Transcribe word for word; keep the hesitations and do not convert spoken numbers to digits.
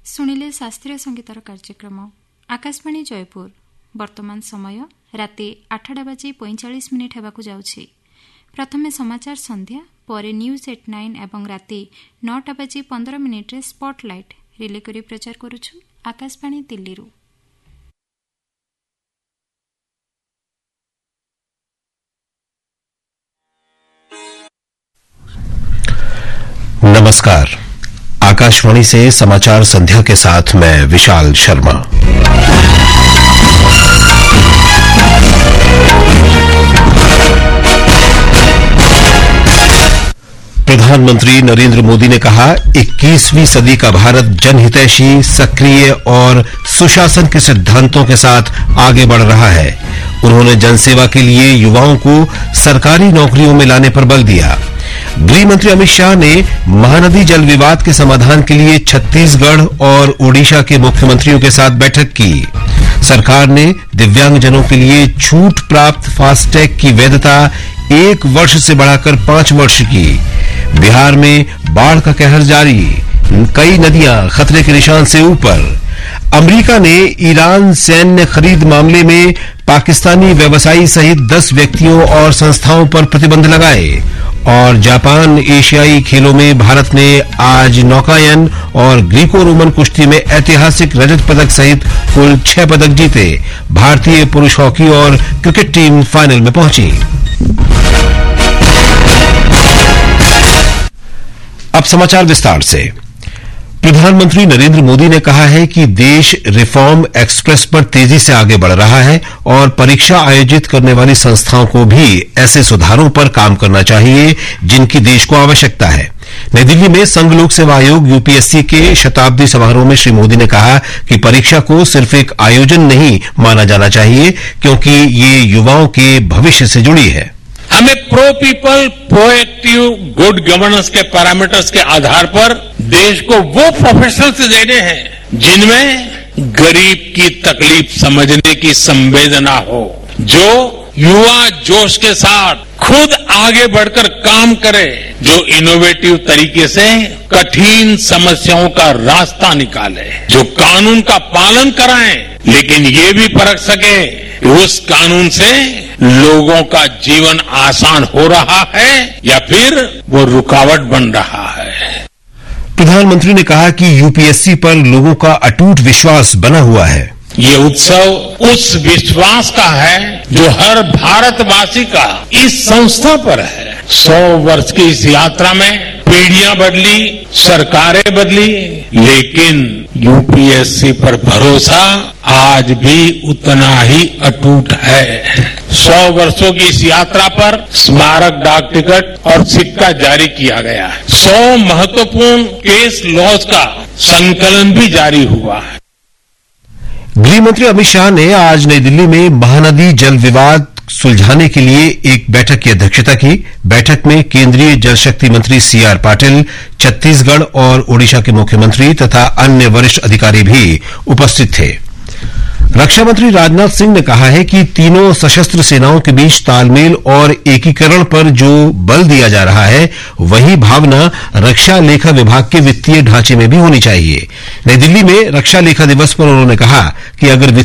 शुणिले शास्त्रीय संगीतर कार्यक्रम आकाशवाणी जयपुर। वर्तमान समय राति आठटा बाजी पैंचाश मिनिट हेबाकु जाउछि। प्रथमे समाचार संध्या परे न्यूज एट नाइन एवं राति नौटा बाजी पंद्रह मिनिट रे स्पॉटलाइट रिले करी प्रचार करुछु आकाशवाणी दिल्ली रु। नमस्कार। आकाशवाणी से समाचार संध्या के साथ मैं विशाल शर्मा। प्रधानमंत्री नरेंद्र मोदी ने कहा, इक्कीसवीं सदी का भारत जनहितैषी, सक्रिय और सुशासन के सिद्धांतों के साथ आगे बढ़ रहा है। उन्होंने जनसेवा के लिए युवाओं को सरकारी नौकरियों में लाने पर बल दिया। गृह मंत्री अमित शाह ने महानदी जल विवाद के समाधान के लिए छत्तीसगढ़ और ओडिशा के मुख्यमंत्रियों के साथ बैठक की। सरकार ने दिव्यांगजनों के लिए छूट प्राप्त फास्टैग की वैधता एक वर्ष से बढ़ाकर पांच वर्ष की। बिहार में बाढ़ का कहर जारी, कई नदियां खतरे के निशान से ऊपर। अमेरिका ने ईरान सैन्य खरीद मामले में पाकिस्तानी व्यवसायी सहित दस व्यक्तियों और संस्थाओं पर प्रतिबंध लगाए। और जापान एशियाई खेलों में भारत ने आज नौकायन और ग्रीको रोमन कुश्ती में ऐतिहासिक रजत पदक सहित कुल छह पदक जीते। भारतीय पुरुष हॉकी और क्रिकेट टीम फाइनल में पहुंची। अब समाचार विस्तार से। प्रधानमंत्री नरेंद्र मोदी ने कहा है कि देश रिफॉर्म एक्सप्रेस पर तेजी से आगे बढ़ रहा है और परीक्षा आयोजित करने वाली संस्थाओं को भी ऐसे सुधारों पर काम करना चाहिए जिनकी देश को आवश्यकता है। नई दिल्ली में संघ लोक सेवा आयोग यूपीएससी के शताब्दी समारोह में श्री मोदी ने कहा कि परीक्षा को सिर्फ एक आयोजन नहीं माना जाना चाहिए, क्योंकि ये युवाओं के भविष्य से जुड़ी है। हमें pro people, proactive, good governance के पैरामीटर्स के आधार पर देश को वो प्रोफेशनल्स देने हैं जिनमें गरीब की तकलीफ समझने की संवेदना हो, जो युवा जोश के साथ खुद आगे बढ़कर काम करे, जो इनोवेटिव तरीके से कठिन समस्याओं का रास्ता निकाले, जो कानून का पालन कराएं लेकिन ये भी परख सके कि उस कानून से लोगों का जीवन आसान हो रहा है या फिर वो रुकावट बन रहा है। प्रधानमंत्री ने कहा कि यूपीएससी पर लोगों का अटूट विश्वास बना हुआ है। ये उत्सव उस विश्वास का है जो हर भारतवासी का इस संस्था पर है। सौ वर्ष की इस यात्रा में पीढ़ियां बदली, सरकारें बदली, लेकिन यूपीएससी पर भरोसा आज भी उतना ही अटूट है। सौ वर्षों की इस यात्रा पर स्मारक डाक टिकट और सिक्का जारी किया गया है। सौ महत्वपूर्ण केस लॉज का संकलन भी जारी हुआ है। गृह मंत्री अमित शाह ने आज नई दिल्ली में महानदी जल विवाद सुलझाने के लिए एक बैठक की अध्यक्षता की। बैठक में केंद्रीय जल शक्ति मंत्री सी आर पाटिल, छत्तीसगढ़ और ओडिशा के मुख्यमंत्री तथा अन्य वरिष्ठ अधिकारी भी उपस्थित थे। रक्षा मंत्री राजनाथ सिंह ने कहा है कि तीनों सशस्त्र सेनाओं के बीच तालमेल और एकीकरण पर जो बल दिया जा रहा है, वही भावना रक्षा लेखा विभाग के वित्तीय ढांचे में भी होनी चाहिए। नई दिल्ली में रक्षा लेखा दिवस पर उन्होंने कहा कि अगर